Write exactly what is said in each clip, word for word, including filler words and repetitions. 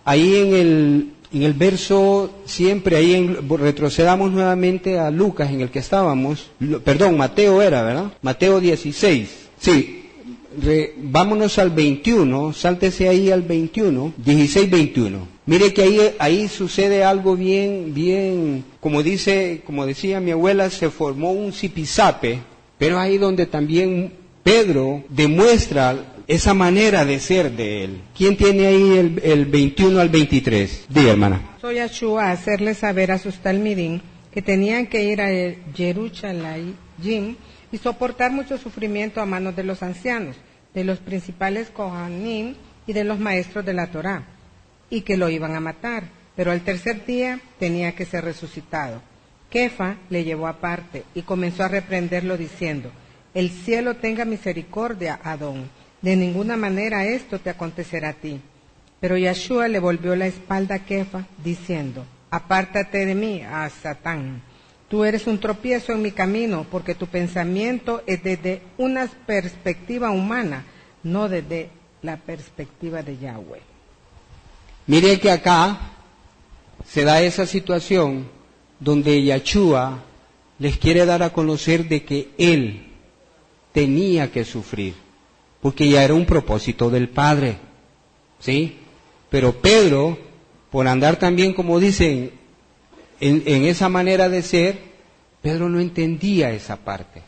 ahí en el, en el verso, siempre ahí en, retrocedamos nuevamente a Lucas en el que estábamos, perdón, Mateo era, ¿verdad? Mateo dieciséis, sí, re, vámonos al veintiuno, sáltese ahí al veintiuno, dieciséis, veintiuno. Mire que ahí, ahí sucede algo bien, bien, como dice, como decía mi abuela, se formó un zipizape, pero ahí donde también Pedro demuestra esa manera de ser de él. ¿Quién tiene ahí el, el veintiuno al veintitrés? Diga, hermana. Soy Yahshua a hacerle saber a sus talmidim que tenían que ir a Jerusalén y soportar mucho sufrimiento a manos de los ancianos, de los principales Kohanim y de los maestros de la Torá, y que lo iban a matar, pero al tercer día tenía que ser resucitado. Kefa le llevó aparte y comenzó a reprenderlo diciendo: el cielo tenga misericordia, Adón, de ninguna manera esto te acontecerá a ti. Pero Yahshua le volvió la espalda a Kefa diciendo: apártate de mí, a Satán. Tú eres un tropiezo en mi camino, porque tu pensamiento es desde una perspectiva humana, no desde la perspectiva de Yahweh. Mire que acá se da esa situación donde Yahshua les quiere dar a conocer de que él tenía que sufrir, porque ya era un propósito del Padre, ¿sí? Pero Pedro, por andar también, como dicen, en, en esa manera de ser, Pedro no entendía esa parte.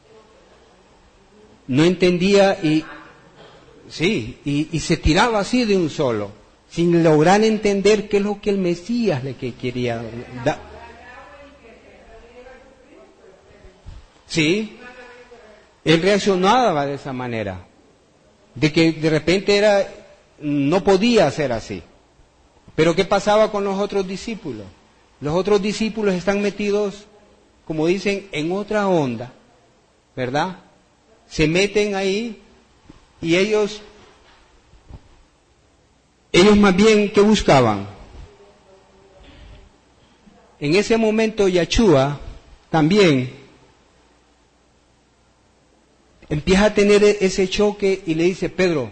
No entendía y, sí, y, y se tiraba así de un solo, sin lograr entender qué es lo que el Mesías le que quería dar. Sí, él reaccionaba de esa manera, de que de repente era, no podía ser así. Pero ¿qué pasaba con los otros discípulos? Los otros discípulos están metidos, como dicen, en otra onda, ¿verdad? Se meten ahí y ellos, ellos más bien, ¿qué buscaban? En ese momento Yahshua también empieza a tener ese choque y le dice: Pedro,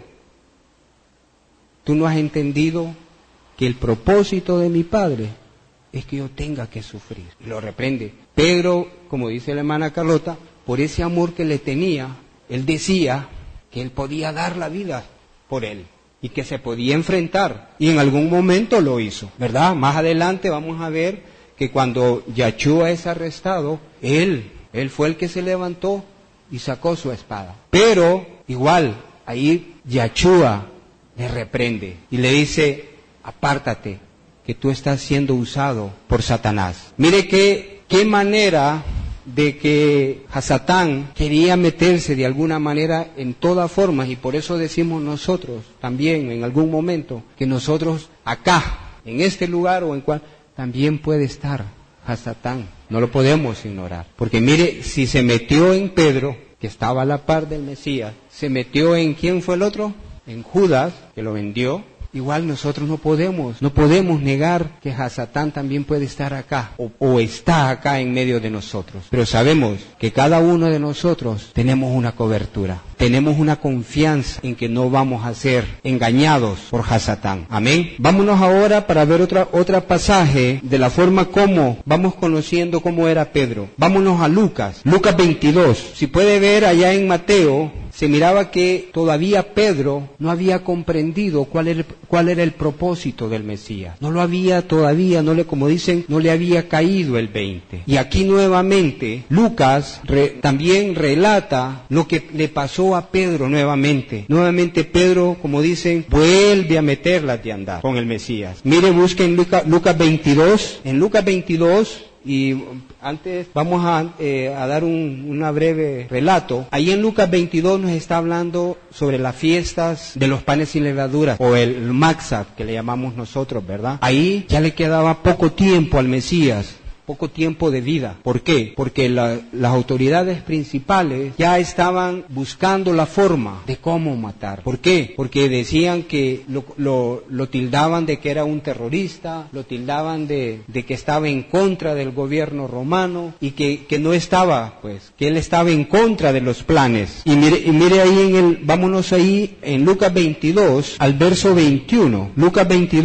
tú no has entendido que el propósito de mi Padre es que yo tenga que sufrir. Y lo reprende. Pedro, como dice la hermana Carlota, por ese amor que le tenía, él decía que él podía dar la vida por él y que se podía enfrentar. Y en algún momento lo hizo, ¿verdad? Más adelante vamos a ver que cuando Yahshua es arrestado, él, él fue el que se levantó y sacó su espada. Pero igual, ahí Yahshua le reprende y le dice: apártate, que tú estás siendo usado por Satanás. Mire que, qué manera de que Hasatán quería meterse de alguna manera en todas formas, y por eso decimos nosotros también en algún momento que nosotros acá, en este lugar o en cual, también puede estar Hasatán. No lo podemos ignorar, porque mire, si se metió en Pedro, que estaba a la par del Mesías, se metió en, ¿quién fue el otro? En Judas, que lo vendió. Igual nosotros no podemos, no podemos negar que Hasatán también puede estar acá, o, o está acá en medio de nosotros. Pero sabemos que cada uno de nosotros tenemos una cobertura, tenemos una confianza en que no vamos a ser engañados por Hasatán. Amén. Vámonos ahora para ver otra, otra pasaje de la forma como vamos conociendo cómo era Pedro. Vámonos a Lucas, Lucas veintidós. Si puede ver allá en Mateo, se miraba que todavía Pedro no había comprendido cuál era, cuál era el propósito del Mesías. No lo había todavía, no le, como dicen, no le había caído el veinte. Y aquí nuevamente Lucas re, también relata lo que le pasó a Pedro nuevamente. Nuevamente Pedro, como dicen, vuelve a meterlas de andar con el Mesías. Mire, busquen Lucas, Lucas veintidós. En Lucas veintidós, y antes vamos a, eh, a dar un una breve relato. Ahí en Lucas veintidós nos está hablando sobre las fiestas de los panes sin levadura, o el Matzah, que le llamamos nosotros, ¿verdad? Ahí ya le quedaba poco tiempo al Mesías, poco tiempo de vida. ¿Por qué? Porque la, las autoridades principales ya estaban buscando la forma de cómo matar. ¿Por qué? Porque decían que lo, lo, lo tildaban de que era un terrorista, lo tildaban de, de que estaba en contra del gobierno romano y que, que no estaba, pues, que él estaba en contra de los planes. Y mire, y mire ahí en el, vámonos ahí en Lucas veintidós al verso veintiuno. Lucas veintidós